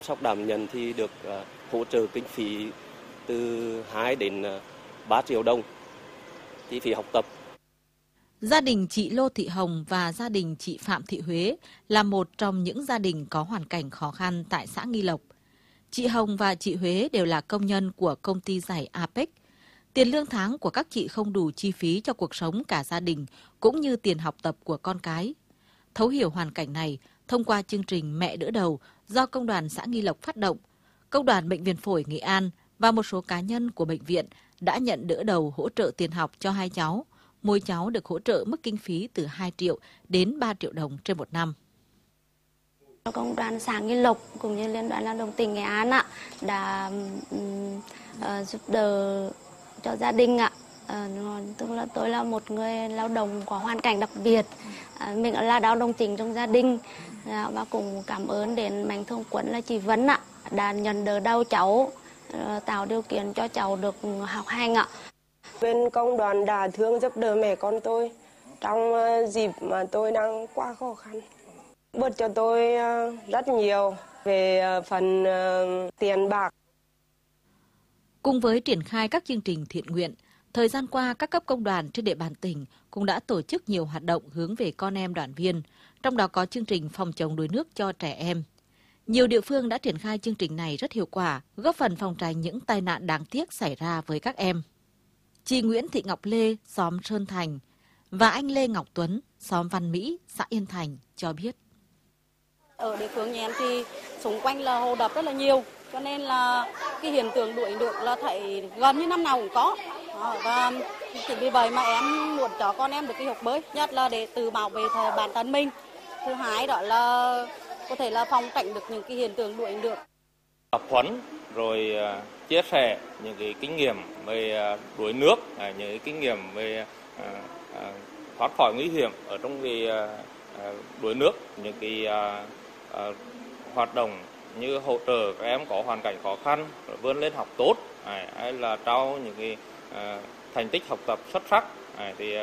Sóc đảm nhận thì được hỗ trợ kinh phí từ 2 đến 3 triệu đồng chi phí học tập. Gia đình chị Lô Thị Hồng và gia đình chị Phạm Thị Huế là một trong những gia đình có hoàn cảnh khó khăn tại xã Nghi Lộc. Chị Hồng và chị Huế đều là công nhân của công ty giày Apex. Tiền lương tháng của các chị không đủ chi phí cho cuộc sống cả gia đình, cũng như tiền học tập của con cái. Thấu hiểu hoàn cảnh này, thông qua chương trình Mẹ đỡ đầu do Công đoàn xã Nghi Lộc phát động, Công đoàn Bệnh viện Phổi Nghệ An và một số cá nhân của bệnh viện đã nhận đỡ đầu hỗ trợ tiền học cho 2 cháu. Mỗi cháu được hỗ trợ mức kinh phí từ 2 triệu đến 3 triệu đồng trên một năm. Công đoàn xã Nghi Lộc cũng như Liên đoàn Lao động tỉnh Nghệ An đã giúp đỡ cho gia đình tức là tôi là một người lao động có hoàn cảnh đặc biệt, mình là lao động chính trong gia đình, và cũng cảm ơn đến Mạnh Thường Quân là chị Vân đã nhận đỡ đầu cháu, tạo điều kiện cho cháu được học hành Bên công đoàn đã thương giúp đỡ mẹ con tôi trong dịp mà tôi đang quá khó khăn, bớt cho tôi rất nhiều về phần tiền bạc. Cùng với triển khai các chương trình thiện nguyện, thời gian qua các cấp công đoàn trên địa bàn tỉnh cũng đã tổ chức nhiều hoạt động hướng về con em đoàn viên, trong đó có chương trình phòng chống đuối nước cho trẻ em. Nhiều địa phương đã triển khai chương trình này rất hiệu quả, góp phần phòng tránh những tai nạn đáng tiếc xảy ra với các em. Chị Nguyễn Thị Ngọc Lê, xóm Sơn Thành và anh Lê Ngọc Tuấn, xóm Văn Mỹ, xã Yên Thành cho biết. Ở địa phương nhà em thì xung quanh là hồ đập rất là nhiều, cho nên là cái hiện tượng đuối nước là thấy gần như năm nào cũng có. Và chính vì vậy mà em muốn cho con em được đi học bơi, nhất là để tự bảo vệ bản thân mình. Thứ hai đó là có thể là phòng tránh được những cái hiện tượng đuối nước. Tập huấn rồi chia sẻ những cái kinh nghiệm về đuối nước, những cái kinh nghiệm về thoát khỏi nguy hiểm ở trong cái đuối nước, những cái hoạt động như hỗ trợ các em có hoàn cảnh khó khăn vươn lên học tốt, hay là trao những cái thành tích học tập xuất sắc, thì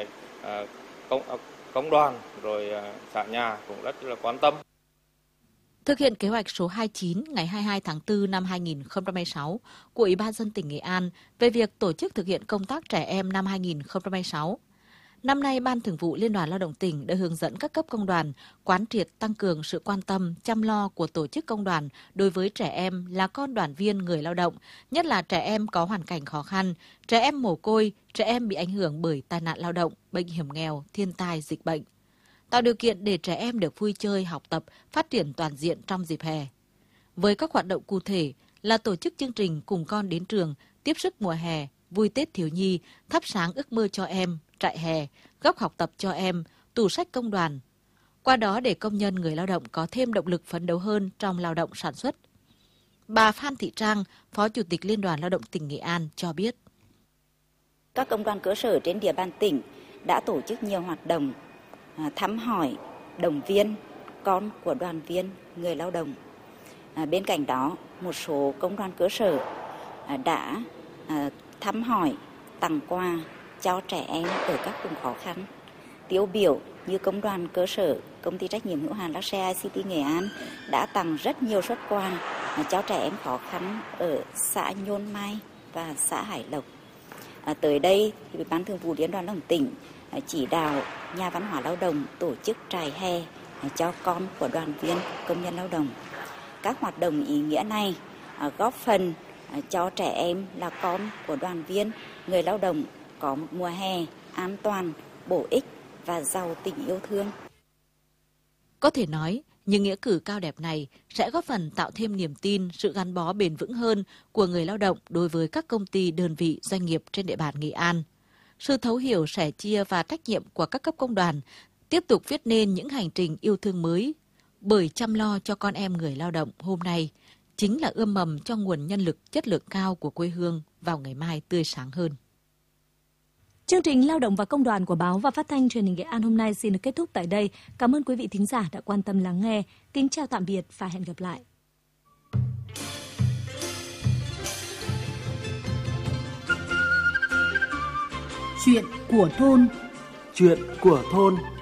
công đoàn rồi xã nhà cũng rất là quan tâm. Thực hiện kế hoạch số 29 ngày 22 tháng 4 năm 2026 của Ủy ban nhân dân tỉnh Nghệ An về việc tổ chức thực hiện công tác trẻ em năm 2026. Năm nay, Ban Thường vụ Liên đoàn Lao động tỉnh đã hướng dẫn các cấp công đoàn quán triệt tăng cường sự quan tâm, chăm lo của tổ chức công đoàn đối với trẻ em là con đoàn viên người lao động, nhất là trẻ em có hoàn cảnh khó khăn, trẻ em mồ côi, trẻ em bị ảnh hưởng bởi tai nạn lao động, bệnh hiểm nghèo, thiên tai, dịch bệnh. Tạo điều kiện để trẻ em được vui chơi, học tập, phát triển toàn diện trong dịp hè. Với các hoạt động cụ thể là tổ chức chương trình Cùng Con Đến Trường, Tiếp Sức Mùa Hè, Vui Tết Thiếu Nhi, Thắp Sáng Ước Mơ Cho Em, Trại Hè, Góc Học Tập Cho Em, Tủ Sách Công đoàn. Qua đó để công nhân người lao động có thêm động lực phấn đấu hơn trong lao động sản xuất. Bà Phan Thị Trang, Phó Chủ tịch Liên đoàn Lao động tỉnh Nghệ An cho biết. Các công đoàn cơ sở trên địa bàn tỉnh đã tổ chức nhiều hoạt động thăm hỏi, động viên con của đoàn viên người lao động. Bên cạnh đó, một số công đoàn cơ sở đã thăm hỏi, tặng quà cho trẻ em ở các vùng khó khăn. Tiêu biểu như công đoàn cơ sở Công ty trách nhiệm hữu hạn Luxe ICT Nghệ An đã tặng rất nhiều suất quà cho trẻ em khó khăn ở xã Nhôn Mai và xã Hải Lộc. Tới đây, thì Ban Thường vụ Liên đoàn Lao động tỉnh chỉ đạo nhà văn hóa lao động tổ chức trại hè cho con của đoàn viên công nhân lao động. Các hoạt động ý nghĩa này góp phần cho trẻ em là con của đoàn viên người lao động có một mùa hè an toàn, bổ ích và giàu tình yêu thương. Có thể nói, những nghĩa cử cao đẹp này sẽ góp phần tạo thêm niềm tin, sự gắn bó bền vững hơn của người lao động đối với các công ty, đơn vị, doanh nghiệp trên địa bàn Nghệ An. Sự thấu hiểu, sẻ chia và trách nhiệm của các cấp công đoàn tiếp tục viết nên những hành trình yêu thương mới, bởi chăm lo cho con em người lao động hôm nay chính là ươm mầm cho nguồn nhân lực chất lượng cao của quê hương vào ngày mai tươi sáng hơn. Chương trình Lao động và Công đoàn của Báo và Phát thanh Truyền hình Nghệ An hôm nay xin được kết thúc tại đây. Cảm ơn quý vị thính giả đã quan tâm lắng nghe. Kính chào tạm biệt và hẹn gặp lại. Chuyện của thôn. Chuyện của thôn.